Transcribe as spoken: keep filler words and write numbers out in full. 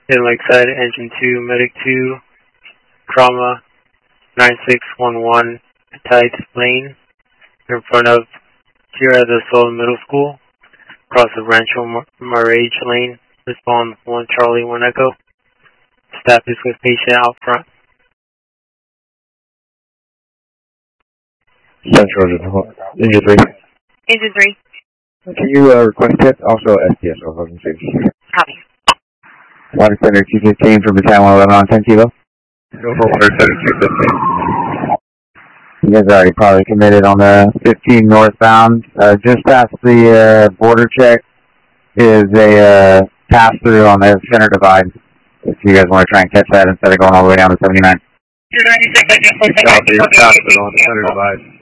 in Lakeside, Engine two, Medic two, Trauma, nine six one one, tight lane, in front of here at the Solon Middle School, across the Rancho Mar Marage lane, respond one Charlie, one Echo. Staff is with patient out front. Central, Engine three. Engine three. Can you uh, request it? Also S T S O, emergency. Copy. Water Center two fifteen from Battalion one eleven on ten kilo. Go for Water Center two fifteen. You guys already probably committed on the fifteen northbound. Uh, just past the uh, border check is a uh, pass through on the center divide. If you guys want to try and catch that instead of going all the way down to seventy-nine. two ninety-six, I just Copy, pass through on the center divide.